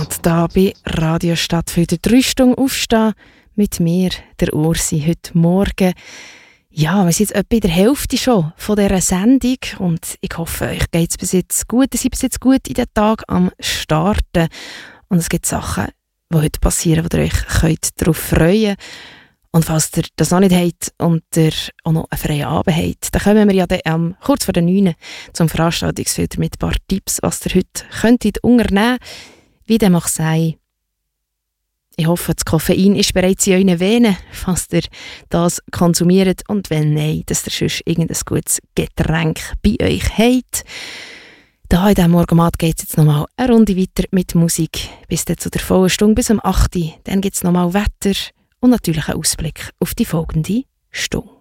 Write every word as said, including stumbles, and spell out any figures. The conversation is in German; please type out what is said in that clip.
Morgenformat hier bei Radio Stadtfilter. Drei Stunden aufstehen mit mir, der Ursi, heute Morgen. Ja, wir sind jetzt etwa in der Hälfte schon von dieser Sendung und ich hoffe, euch geht es bis jetzt gut. Ihr seid bis jetzt gut in den Tag am Starten. Und es gibt Sachen, die heute passieren, wo ihr euch könnt darauf freuen könnt. Und falls ihr das noch nicht habt und ihr auch noch einen freien Abend habt, dann kommen wir ja dann, ähm, kurz vor der neun zum Veranstaltungsfilter mit ein paar Tipps, was ihr heute könntet unternehmen. Wie dem auch sei. Ich hoffe, das Koffein ist bereits in euren Venen, falls ihr das konsumiert. Und wenn nein, dass ihr sonst irgendein gutes Getränk bei euch habt. Da in diesem Morgenmat geht es jetzt nochmal eine Runde weiter mit Musik. Bis dann zu der vollen Stunde, bis um acht Uhr. Dann gibt es nochmal Wetter und natürlich einen Ausblick auf die folgende Stunde.